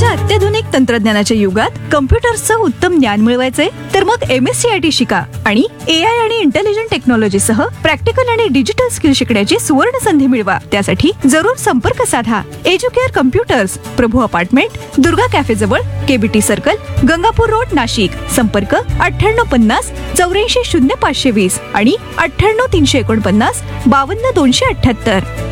अत्याधुनिक तंत्रज्ञानाच्या युगात कम्प्युटर्सचं उत्तम ज्ञान मिळवायचंय तर मग MSCIT शिका आणि AI आणि इंटेलिजंट टेक्नॉलॉजी सह प्रॅक्टिकल आणि डिजिटल स्किल शिकण्याची सुवर्ण संधी मिळवा. त्यासाठी जरूर संपर्क साधा. एज्युकेअर कम्प्युटर्स, प्रभू अपार्टमेंट, दुर्गा कॅफे जवळ, KBT circle, Gangapur road, Nashik. संपर्क 9850 84 0520 आणि 98 349 52 278.